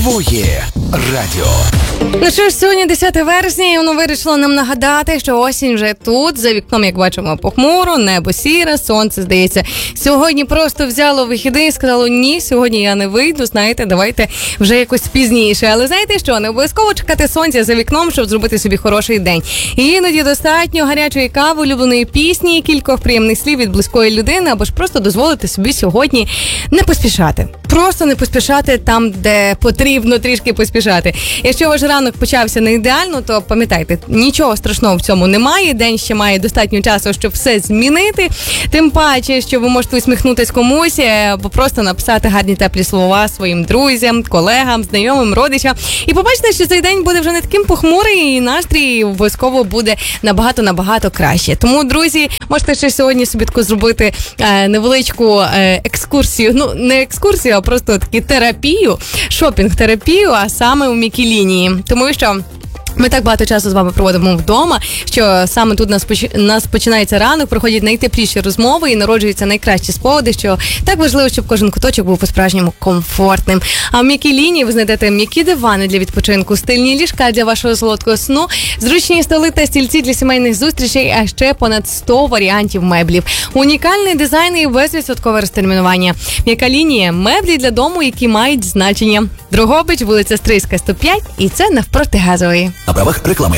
Твоє радіо. Ну що ж, сьогодні 10 вересня, і воно вирішило нам нагадати, що осінь вже тут. За вікном, як бачимо, похмуро, небо сіре, сонце, здається, сьогодні просто взяло вихідний і сказало: ні, сьогодні я не вийду, знаєте, давайте вже якось пізніше. Але знаєте що, не обов'язково чекати сонця за вікном, щоб зробити собі хороший день. І іноді достатньо гарячої кави, улюбленої пісні, кількох приємних слів від близької людини, або ж просто дозволити собі сьогодні не поспішати. Просто не поспішати там, де потрібно трішки поспішати. Якщо ваш ранок почався не ідеально, то пам'ятайте, нічого страшного в цьому немає. День ще має достатньо часу, щоб все змінити. Тим паче, що ви можете усміхнутись комусь, або просто написати гарні теплі слова своїм друзям, колегам, знайомим, родичам. І побачите, що цей день буде вже не таким похмурий, і настрій обов'язково буде набагато краще. Тому, друзі, можете ще сьогодні собі таку зробити невеличку екскурсію. Ну, не екскурсію, а просто таку терапію, шопінг-терапію, а саме у Мікелінії. Тому що ми так багато часу з вами проводимо вдома, що саме тут нас починається ранок, проходять найтепліші розмови і народжуються найкращі спогади, що так важливо, щоб кожен куточок був по-справжньому комфортним. А в Мікелінії ви знайдете м'які дивани для відпочинку, стильні ліжка для вашого солодкого сну, зручні столи та стільці для сімейних зустрічей, а ще понад 100 варіантів меблів. Унікальний дизайн і безвідсоткове розтермінування. М'яка лінія – меблі для дому, які мають значення. Дрогобич, вулиця Стрийська, 105, і це навпроти Газової. На правах реклами.